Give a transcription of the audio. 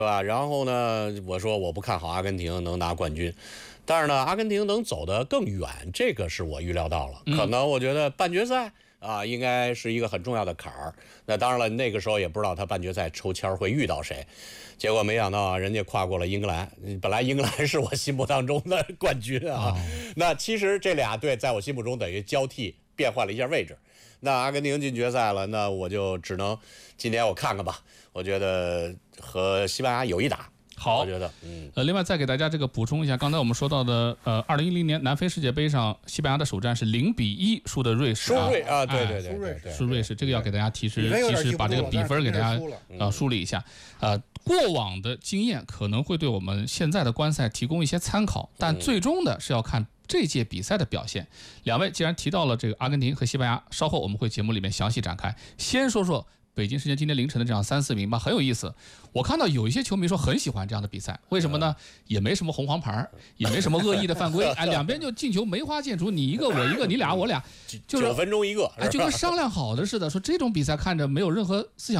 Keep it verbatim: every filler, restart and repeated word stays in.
对吧？然后呢，我说我不看好阿根廷能拿冠军，但是呢，阿根廷能走得更远，这个是我预料到了。可能我觉得半决赛啊，应该是一个很重要的坎儿。那当然了，那个时候也不知道他半决赛抽签会遇到谁，结果没想到啊，人家跨过了英格兰。本来英格兰是我心目当中的冠军啊，哦、那其实这俩队在我心目中等于交替变换了一下位置。那阿根廷进决赛了，那我就只能今年我看看吧。我觉得和西班牙有一打。 好， 我觉得，嗯， 呃，另外再给大家这个补充一下，刚才我们说到的，呃，二零一零年南非世界杯上，西班牙的首战是零比一输的瑞士， 输瑞啊，对对对， 输瑞士， 输瑞士，这个要给大家提示，提示把这个比分给大家呃梳理一下，呃，过往的经验可能会对我们现在的观赛提供一些参考，但最终的是要看这届比赛的表现。两位既然提到了这个阿根廷和西班牙，稍后我们会节目里面详细展开。先说说北京时间今天凌晨的这样三四名吧，很有意思。我看到有一些球迷说很喜欢这样的比赛，为什么呢？也没什么红黄牌，也没什么恶意的犯规，哎，两边就进球梅花剑出，你一个我一个，你俩我俩，就是九分钟一个， 哎，就跟商量好的似的。说这种比赛看着没有任何思想